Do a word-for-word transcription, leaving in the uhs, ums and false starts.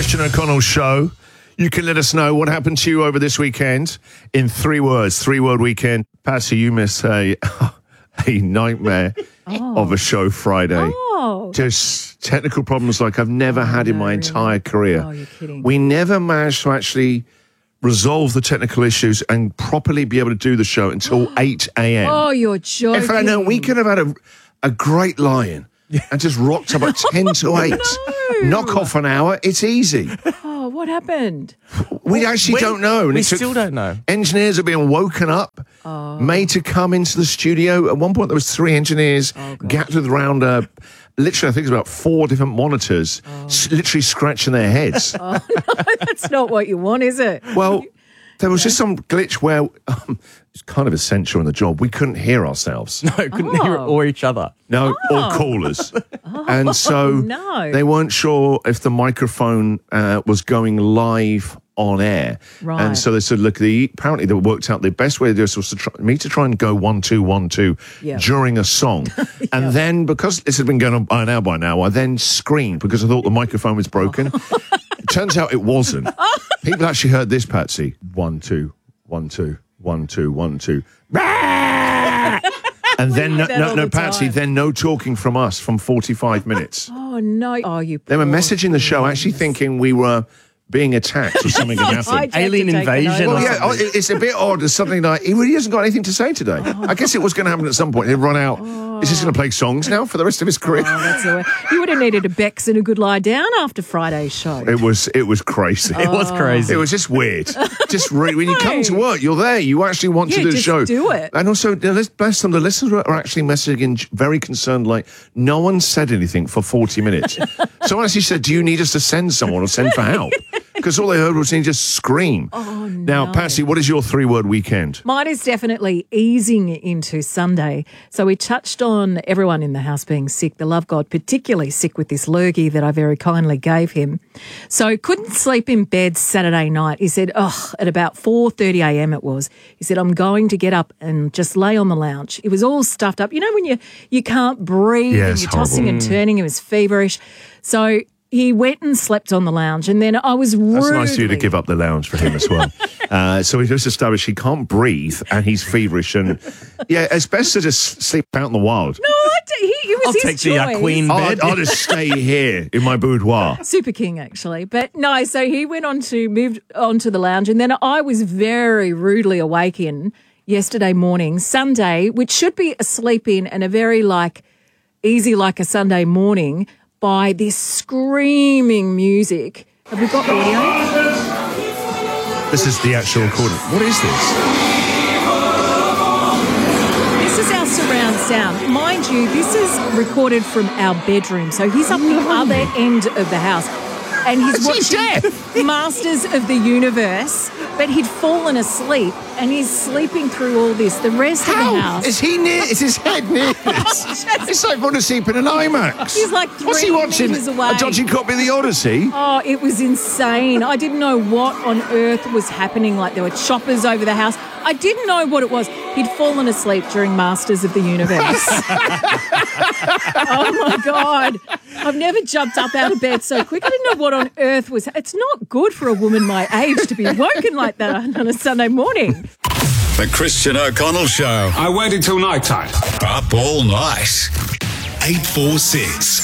Christian O'Connell Show. You can let us know what happened to you over this weekend in three words, three-word weekend. Patsy, you missed a, a nightmare oh. of a show Friday. Oh. Just technical problems like I've never oh, had in no, my really? entire career. Oh, you're kidding. We never managed to actually resolve the technical issues and properly be able to do the show until eight a.m. Oh, you're joking. In fact, no, we could have had a, a great lie-in and just rocked up at ten to eight. No. Knock off an hour, it's easy. Oh, what happened? We actually we, don't know. And we it took, still don't know. Engineers are being woken up, oh. made to come into the studio. At one point, there was three engineers oh, gathered around, uh, literally, I think it's about four different monitors, oh. s- literally scratching their heads. Oh, no, that's not what you want, is it? Well, there was just some glitch where um, it's kind of essential in the job. We couldn't hear ourselves. No, couldn't Oh. hear it or each other. No, Oh. or callers. Oh, and so no. they weren't sure if the microphone uh, was going live on air. Right. And so they said, look, the, apparently they worked out the best way to do this was to try, me to try and go one, two, one, two Yeah. during a song. Yeah. And then, because this had been going on by an hour by now, I then screamed because I thought the microphone was broken. It turns out it wasn't. People actually heard this, Patsy. One, two, one, two, one, two, one, two. And then, no, that no, all no the Patsy, time. then no talking from us from forty-five minutes. Oh, no. Oh, you They were poor messaging the show things. actually thinking we were being attacked or something had happened. Hijacked Alien and taken invasion over. Well, or yeah, oh, it- it's a bit odd. There's something like, he really hasn't got anything to say today. I guess it was going to happen at some point. He'd run out. Is he just going to play songs now for the rest of his career? Oh, that's the way. You would have needed a Bex and a good lie down after Friday's show. It was it was crazy. It was crazy. It was just weird. Just re- when you come to work, you're there. You actually want Yeah, to do the just show. do it. And also, you know, let's bless them. The listeners are actually messaging in very concerned, like, no one said anything for forty minutes. Someone actually said, do you need us to send someone or send for help? Because all they heard was he just scream. Oh, Now, no. Patsy, what is your three-word weekend? Mine is definitely easing into Sunday. So we touched on everyone in the house being sick. The love God particularly sick with this lurgy that I very kindly gave him. So couldn't sleep in bed Saturday night. He said, oh, at about four thirty a.m. it was. He said, I'm going to get up and just lay on the lounge. It was all stuffed up. You know when you, you can't breathe Yeah, and it's you're tossing horrible. and turning. He was feverish. So he went and slept on the lounge, and then I was rudely... That's nice of you to give up the lounge for him as well. uh, so he's just established he can't breathe and he's feverish. And, yeah, it's best to just sleep out in the wild. No, I d- he, it was I'll his take the uh, choice. queen I'll, bed. I'll just stay here in my boudoir. Super King, actually. But no, so he went on to, moved on to the lounge, and then I was very rudely awakened yesterday morning, Sunday, which should be a sleep in and a very, like, easy like a Sunday morning, by this screaming music. Have we got audio? This is the actual recording. What is this? This is our surround sound. Mind you, this is recorded from our bedroom. So he's up the other end of the house. And he's Is he watching Masters of the Universe, but he'd fallen asleep and he's sleeping through all this. The rest of the How? house. Is he near? Is his head near this? It's like falling asleep in an IMAX. He's like What's he three watching? metres away. A dodgy copy of the Odyssey? Oh, it was insane. I didn't know what on earth was happening. Like there were choppers over the house. I didn't know what it was. He'd fallen asleep during Masters of the Universe. Oh, my God. I've never jumped up out of bed so quick. I didn't know what on earth was. It's not good for a woman my age to be woken like that on a Sunday morning. The Christian O'Connell Show. I waited till night time. Up all night. eight four six